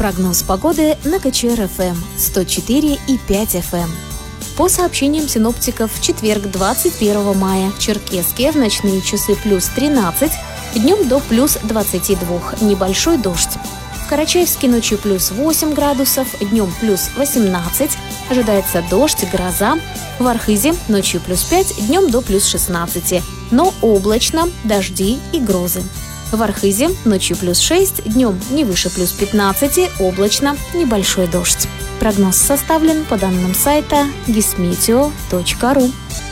Прогноз погоды на КЧР-ФМ 104,5 FM. По сообщениям синоптиков, в четверг, 21 мая, в Черкесске в ночные часы плюс 13, днем до плюс 22, небольшой дождь. В Карачаевске ночью плюс 8 градусов, днем плюс 18, ожидается дождь, гроза. В Архизе ночью плюс 5, днем до плюс 16, но облачно, дожди и грозы. В Архизе ночью плюс 6, днем не выше плюс 15, облачно, небольшой дождь. Прогноз составлен по данным сайта gismeteo.ru.